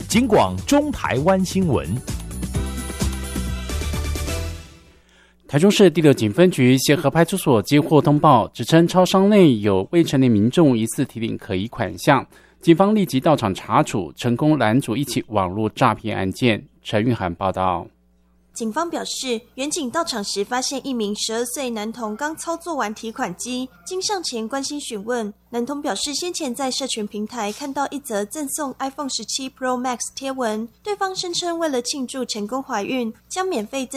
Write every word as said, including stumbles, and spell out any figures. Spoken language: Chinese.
警广中台湾新闻。 台中市第六警分局协和派出所接获通报，指称超商内有未成年民众疑似提领可疑款项，警方立即到场查处，成功拦阻一起网络诈骗案件。陈玉涵报道。 警方表示，员警到场时发现一名十二岁男童刚操作完提款机，经上前关心询问，男童表示先前在社群平台看到一则赠送 iPhone 十七 Pro Max 贴文，对方声称为了庆祝成功怀孕，将免费赠